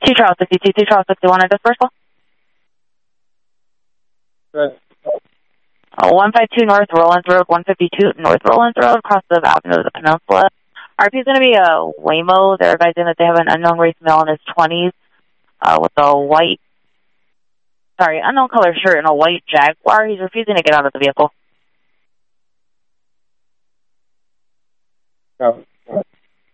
2 Charles 62, 2 Charles 61 at dispersal. Good. 152 North Rollins Road, 152 North Rollins Road, across the Avenue of the Peninsula. RP is going to be a Waymo. They're advising that they have an unknown race male in his 20s with a white, unknown color shirt and a white Jaguar. He's refusing to get out of the vehicle. No.